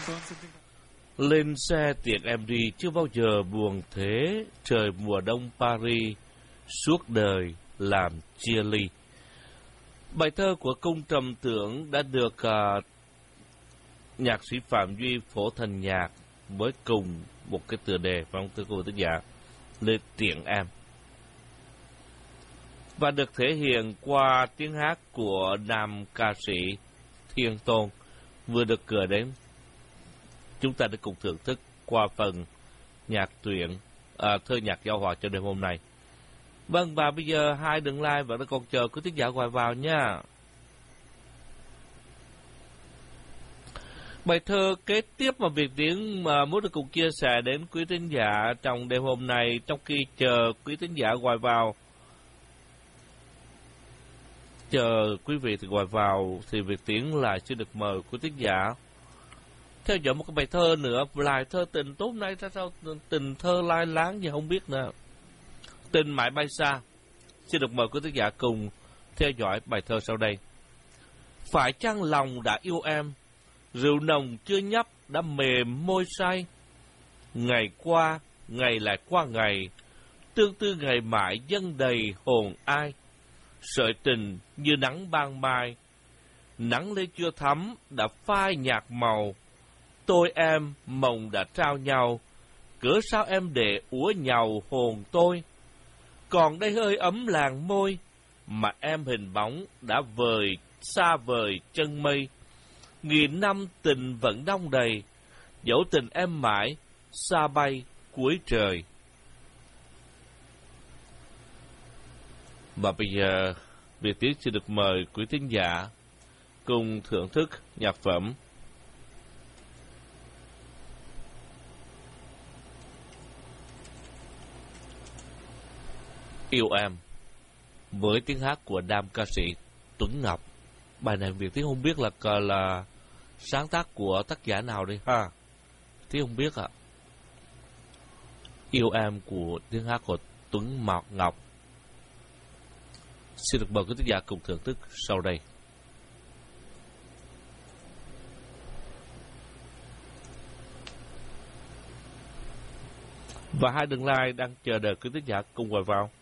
Lên xe tiện em đi, chưa bao giờ buồn thế, trời mùa đông Paris, suốt đời làm chia ly. Bài thơ của Cung Trầm Tưởng đã được nhạc sĩ Phạm Duy phổ thành nhạc với cùng một cái tựa đề, phải không thưa cô tác giả, Lên tiện em. Và được thể hiện qua tiếng hát của nam ca sĩ Thiên Tôn vừa được gửi đến. Chúng ta đã cùng thưởng thức qua phần nhạc truyện, thơ nhạc giao hòa cho đêm hôm nay. Vâng, và bây giờ hai đường like vẫn còn chờ quý thính giả gọi vào nha. Bài thơ kế tiếp mà Việt Tiến mà muốn được cùng chia sẻ đến quý thính giả trong đêm hôm nay, trong khi chờ quý thính giả gọi vào, chờ quý vị thì gọi vào, thì Việt Tiến lại sẽ được mời quý thính giả theo dõi một cái bài thơ nữa, lại thơ tình tốt nay ra sao, tình thơ lai láng gì không biết nữa. Tình mãi bay xa. Xin được mời quý thính giả cùng theo dõi bài thơ sau đây. Phải chăng lòng đã yêu em, rượu nồng chưa nhấp đã mềm môi say. Ngày qua, ngày lại qua ngày, tương tư ngày mãi dâng đầy hồn ai. Sợi tình như nắng ban mai, nắng lên chưa thấm đã phai nhạt màu. Tôi em mộng đã trao nhau, cớ sao em để úa nhàu hồn tôi. Còn đây hơi ấm làng môi, mà em hình bóng đã vời xa vời chân mây. Nghìn năm tình vẫn đong đầy, dẫu tình em mãi xa bay cuối trời. Và bây giờ Việt Tiến sẽ được mời quý thính giả cùng thưởng thức nhạc phẩm Yêu Em với tiếng hát của nam ca sĩ Tuấn Ngọc. Bài này Việt Tiến không biết là sáng tác của tác giả nào đây ha. Tiến không biết ạ. Yêu Em của tiếng hát của Tuấn Ngọc. Xin được mời quý thính giả cùng thưởng thức sau đây. Và hai đường like đang chờ đợi quý thính giả cùng gọi vào.